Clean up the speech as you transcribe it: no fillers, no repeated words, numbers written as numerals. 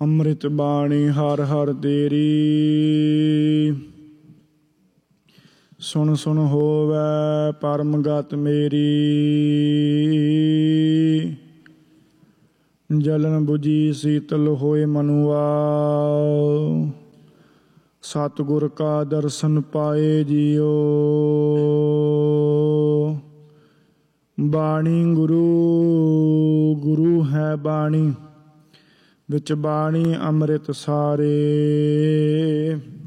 ਅੰਮ੍ਰਿਤ ਬਾਣੀ ਹਰ ਹਰ ਤੇਰੀ। ਸੁਣ ਸੁਣ ਹੋਵੈ ਪਰਮ ਗਤ ਮੇਰੀ। ਜਲਨ ਬੁਝੀ ਸੀਤਲ ਹੋਏ ਮਨੁਆ। ਸਤਿਗੁਰ ਕਾ ਦਰਸ਼ਨ ਪਾਏ ਜੀਓ। ਬਾਣੀ ਗੁਰੂ ਗੁਰੂ ਹੈ ਬਾਣੀ। ਵਿੱਚ ਬਾਣੀ ਅੰਮ੍ਰਿਤ ਸਾਰੇ।